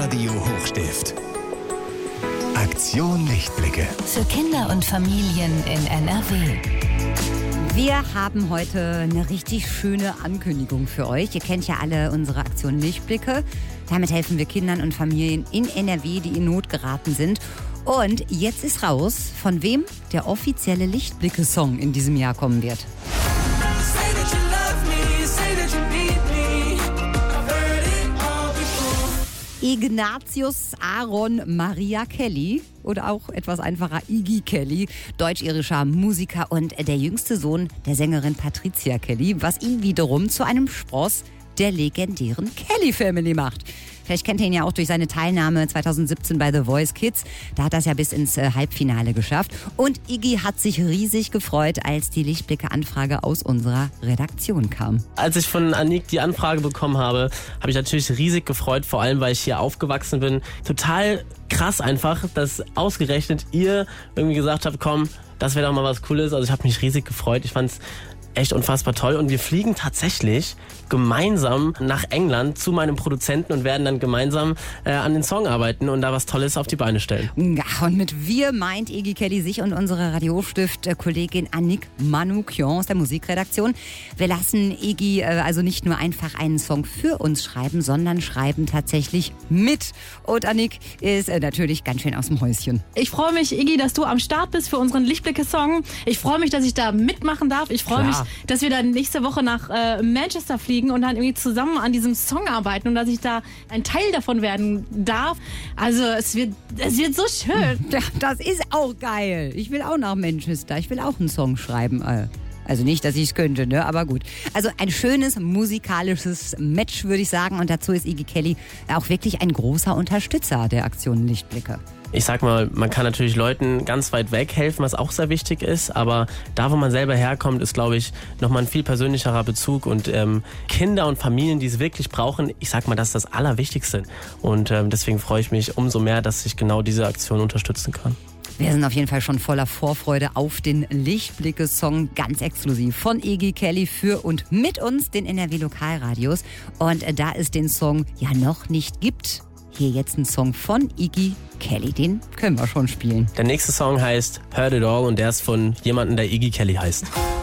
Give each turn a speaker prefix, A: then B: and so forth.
A: Radio Hochstift. Aktion Lichtblicke.
B: Für Kinder und Familien in NRW.
C: Wir haben heute eine richtig schöne Ankündigung für euch. Ihr kennt ja alle unsere Aktion Lichtblicke. Damit helfen wir Kindern und Familien in NRW, die in Not geraten sind. Und jetzt ist raus, von wem der offizielle Lichtblicke-Song in diesem Jahr kommen wird. Ignatius Aaron Maria Kelly oder auch etwas einfacher Iggy Kelly, deutsch-irischer Musiker und der jüngste Sohn der Sängerin Patricia Kelly, was ihn wiederum zu einem Spross der legendären Kelly Family macht. Vielleicht kennt ihr ihn ja auch durch seine Teilnahme 2017 bei The Voice Kids. Da hat er es ja bis ins Halbfinale geschafft. Und Iggy hat sich riesig gefreut, als die Lichtblicke-Anfrage aus unserer Redaktion kam.
D: Als ich von Anik die Anfrage bekommen habe, habe ich natürlich riesig gefreut, vor allem weil ich hier aufgewachsen bin. Total krass einfach, dass ausgerechnet ihr irgendwie gesagt habt, komm, das wäre doch mal was Cooles. Also ich habe mich riesig gefreut. Ich fand's echt unfassbar toll und wir fliegen tatsächlich gemeinsam nach England zu meinem Produzenten und werden dann gemeinsam an den Song arbeiten und da was Tolles auf die Beine stellen.
C: Ja, und mit wir meint Iggy Kelly sich und unsere Radiostift-Kollegin Annick Manoukian aus der Musikredaktion. Wir lassen Iggy also nicht nur einfach einen Song für uns schreiben, sondern schreiben tatsächlich mit. Und Annick ist natürlich ganz schön aus dem Häuschen.
E: Ich freue mich, Iggy, dass du am Start bist für unseren Lichtblicke-Song. Ich freue mich, dass ich da mitmachen darf. Ich freue mich, dass wir dann nächste Woche nach Manchester fliegen und dann irgendwie zusammen an diesem Song arbeiten und dass ich da ein Teil davon werden darf. Also es wird so schön.
C: Ja, das ist auch geil. Ich will auch nach Manchester. Ich will auch einen Song schreiben. Also nicht, dass ich es könnte, ne? Aber gut. Also ein schönes musikalisches Match, würde ich sagen. Und dazu ist Iggy Kelly auch wirklich ein großer Unterstützer der Aktion Lichtblicke.
D: Ich sag mal, man kann natürlich Leuten ganz weit weg helfen, was auch sehr wichtig ist, aber da, wo man selber herkommt, ist, glaube ich, nochmal ein viel persönlicherer Bezug und Kinder und Familien, die es wirklich brauchen, ich sag mal, das ist das Allerwichtigste und deswegen freue ich mich umso mehr, dass ich genau diese Aktion unterstützen kann.
C: Wir sind auf jeden Fall schon voller Vorfreude auf den Lichtblicke-Song, ganz exklusiv von Iggy Kelly für und mit uns, den NRW-Lokalradios. Und da es den Song ja noch nicht gibt, hier jetzt ein Song von Iggy Kelly, den können wir schon spielen.
D: Der nächste Song heißt Heard It All und der ist von jemandem, der Iggy Kelly heißt.